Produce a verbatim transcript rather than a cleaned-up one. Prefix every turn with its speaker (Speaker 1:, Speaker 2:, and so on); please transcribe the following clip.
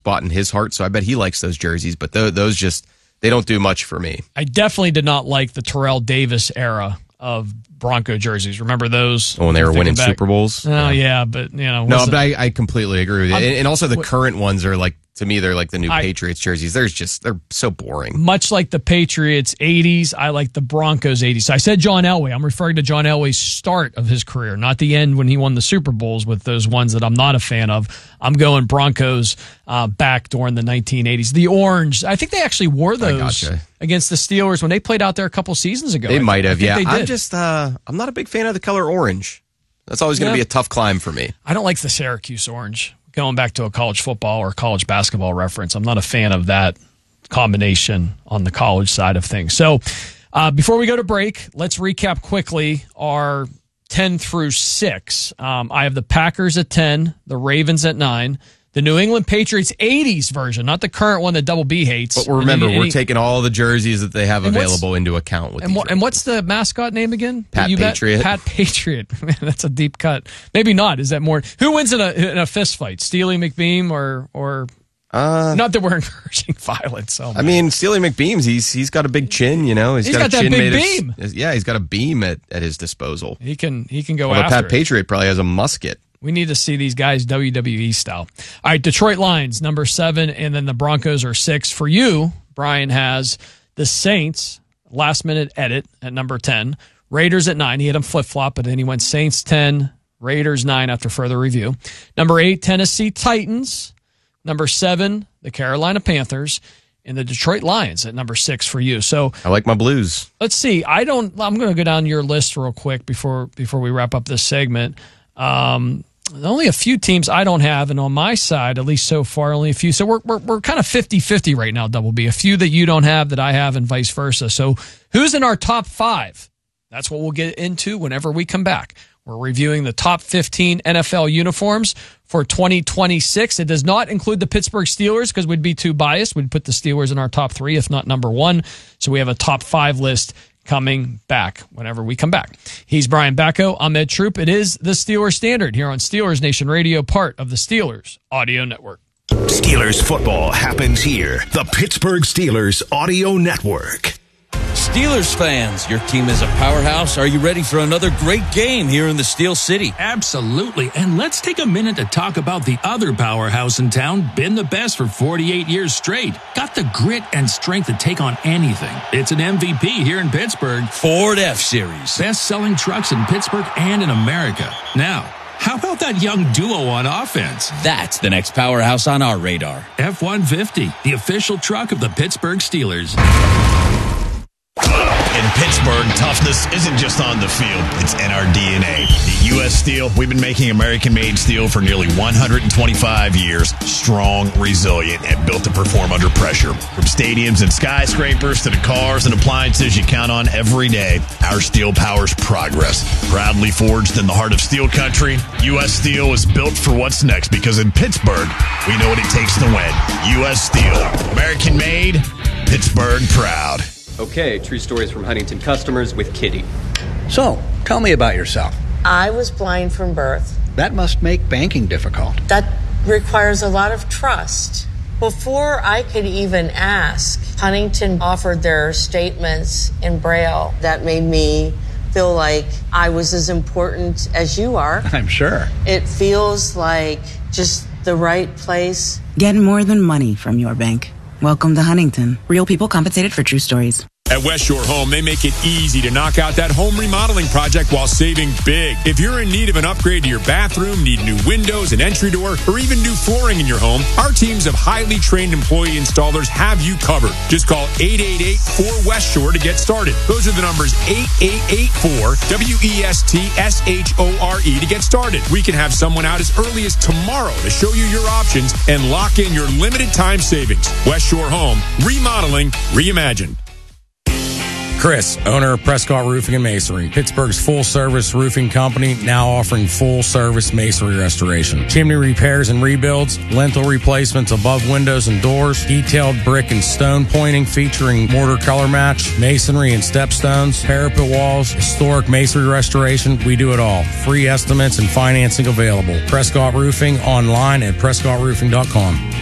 Speaker 1: spot in his heart, so I bet he likes those jerseys. But th- those just, they don't do much for me.
Speaker 2: I definitely did not like the Terrell Davis era of Bronco jerseys. Remember those?
Speaker 1: Oh, when they were winning
Speaker 2: back.
Speaker 1: Super Bowls?
Speaker 2: Oh, yeah, yeah but, you know.
Speaker 1: No, but I, I completely agree with you.
Speaker 2: I'm,
Speaker 1: and, and also the
Speaker 2: what,
Speaker 1: current ones are like, to me, they're like the new
Speaker 2: I,
Speaker 1: Patriots jerseys. They're just, they're so boring.
Speaker 2: Much like the Patriots eighties, I like the Broncos eighties. I said John Elway. I'm referring to John Elway's start of his career, not the end when he won the Super Bowls with those ones that I'm not a fan of. I'm going Broncos uh, back during the nineteen eighties. The orange, I think they actually wore those
Speaker 1: gotcha.
Speaker 2: against the Steelers when they played out there a couple seasons ago.
Speaker 1: They
Speaker 2: I,
Speaker 1: might have,
Speaker 2: I think
Speaker 1: yeah.
Speaker 2: They did.
Speaker 1: I'm just, uh, I'm not a big fan of the color orange. That's always going to
Speaker 2: yeah.
Speaker 1: be a tough climb for me.
Speaker 2: I don't like the Syracuse orange. Going back to a college football or college basketball reference, I'm not a fan of that combination on the college side of things. So uh, before we go to break, let's recap quickly our ten through six. Um, I have the Packers at ten, the Ravens at nine, the New England Patriots eighties version, not the current one that Double B hates.
Speaker 1: But remember,
Speaker 2: any, any,
Speaker 1: we're taking all the jerseys that they have available into account. With
Speaker 2: and,
Speaker 1: these
Speaker 2: what, and what's the mascot name again?
Speaker 1: Pat
Speaker 2: you
Speaker 1: Patriot.
Speaker 2: Bet? Pat Patriot. Man, that's a deep cut. Maybe not. Is that more? Who wins in a in a fist fight? Steely McBeam or or?
Speaker 1: Uh,
Speaker 2: not that we're encouraging violence. Oh,
Speaker 1: I mean, Steely McBeam's he's he's got a big chin, you know.
Speaker 2: he's
Speaker 1: got,
Speaker 2: got
Speaker 1: a
Speaker 2: that
Speaker 1: chin
Speaker 2: big
Speaker 1: made
Speaker 2: beam.
Speaker 1: Of, yeah, he's got a beam at, at his disposal.
Speaker 2: He can he can go
Speaker 1: Although
Speaker 2: after
Speaker 1: Pat
Speaker 2: it.
Speaker 1: Patriot probably has a musket.
Speaker 2: We need to see these guys W W E style. All right, Detroit Lions, number seven, and then the Broncos are six. For you, Brian has the Saints, last-minute edit at number ten. Raiders at nine. He had them flip-flop, but then he went Saints ten, Raiders nine after further review. Number eight, Tennessee Titans. Number seven, the Carolina Panthers. And the Detroit Lions at number six for you. So
Speaker 1: I like my Blues.
Speaker 2: Let's see. I don't. I'm going to go down your list real quick before before we wrap up this segment. Um, only a few teams I don't have, and on my side, at least so far, only a few. So we're we're, we're kind of fifty-fifty right now, Double B. A few that you don't have that I have, and vice versa. So who's in our top five? That's what we'll get into whenever we come back. We're reviewing the top fifteen N F L uniforms for twenty twenty-six. It does not include the Pittsburgh Steelers because we'd be too biased. We'd put the Steelers in our top three, if not number one. So we have a top five list coming back whenever we come back. He's Brian Bacco. I'm Ed Troop. It is the Steelers Standard here on Steelers Nation Radio, part of the Steelers Audio Network.
Speaker 3: Steelers football happens here. The Pittsburgh Steelers Audio Network.
Speaker 4: Steelers fans, your team is a powerhouse. Are you ready for another great game here in the Steel City?
Speaker 5: Absolutely. And let's take a minute to talk about the other powerhouse in town, been the best for forty-eight years straight. Got the grit and strength to take on anything. It's an M V P here in Pittsburgh.
Speaker 4: Ford F-Series.
Speaker 5: Best-selling trucks in Pittsburgh and in America. Now, how about that young duo on offense?
Speaker 4: That's the next powerhouse on our radar.
Speaker 5: F one fifty, the official truck of the Pittsburgh Steelers.
Speaker 6: In Pittsburgh, toughness isn't just on the field, it's in our D N A. At U S Steel, we've been making American-made steel for nearly one hundred twenty-five years. Strong, resilient, and built to perform under pressure. From stadiums and skyscrapers to the cars and appliances you count on every day, our steel powers progress. Proudly forged in the heart of steel country, U S Steel is built for what's next because in Pittsburgh, we know what it takes to win. U S Steel. American-made, Pittsburgh proud.
Speaker 7: Okay, true stories from Huntington customers with Kitty.
Speaker 8: So, tell me about yourself.
Speaker 9: I was blind from birth.
Speaker 8: That must make banking difficult.
Speaker 9: That requires a lot of trust. Before I could even ask, Huntington offered their statements in Braille. That made me feel like I was as important as you are.
Speaker 8: I'm sure.
Speaker 9: It feels like just the right place.
Speaker 10: Get more than money from your bank. Welcome to Huntington. Real people compensated for true stories.
Speaker 11: At West Shore Home, they make it easy to knock out that home remodeling project while saving big. If you're in need of an upgrade to your bathroom, need new windows, an entry door, or even new flooring in your home, our teams of highly trained employee installers have you covered. Just call eight eight eight, four West Shore to get started. Those are the numbers eight eight eight four W E S T S H O R E to get started. We can have someone out as early as tomorrow to show you your options and lock in your limited time savings. West Shore Home, remodeling, reimagined.
Speaker 12: Chris, owner of Prescott Roofing and Masonry, Pittsburgh's full-service roofing company, now offering full-service masonry restoration. Chimney repairs and rebuilds, lintel replacements above windows and doors, detailed brick and stone pointing featuring mortar color match, masonry and stepstones, parapet walls, historic masonry restoration. We do it all. Free estimates and financing available. Prescott Roofing online at prescott roofing dot com.